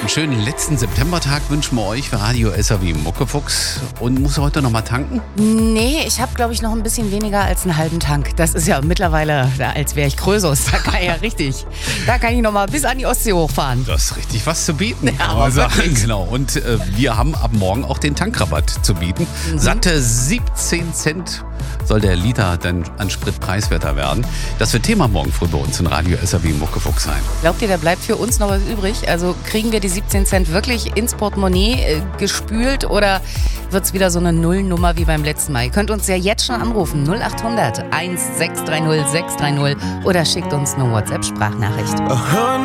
Einen schönen letzten Septembertag wünschen wir euch für Radio SAW Muckefuchs. Und muss heute noch mal tanken? Nee, ich habe, glaube ich, noch ein bisschen weniger als einen halben Tank. Das ist ja mittlerweile, als wäre ich Krösus. Da kann ich ja richtig. Da kann ich noch mal bis an die Ostsee hochfahren. Das ist richtig was zu bieten. Ja, aber genau. Und wir haben ab morgen auch den Tankrabatt zu bieten. Satte 17 Cent soll der Liter dann an Sprit preiswerter werden. Das wird Thema morgen früh bei uns in Radio SAW Muckefuchs sein. Glaubt ihr, da bleibt für uns noch was übrig? Also kriegen wir die 17 Cent wirklich ins Portemonnaie gespült oder wird es wieder so eine Nullnummer wie beim letzten Mal? Ihr könnt uns ja jetzt schon anrufen. 0800 1630 630 oder schickt uns eine WhatsApp-Sprachnachricht.